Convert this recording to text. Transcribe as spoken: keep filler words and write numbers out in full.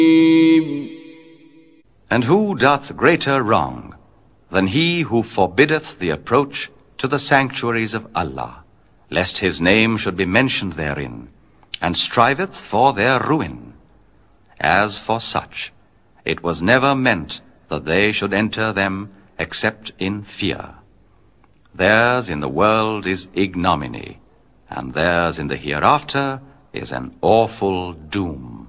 And who doth greater wrong than he who forbiddeth the approach to the sanctuaries of Allah, lest his name should be mentioned therein, and striveth for their ruin? As for such, it was never meant that they should enter them except in fear. Theirs in the world is ignominy, and theirs in the hereafter is an awful doom.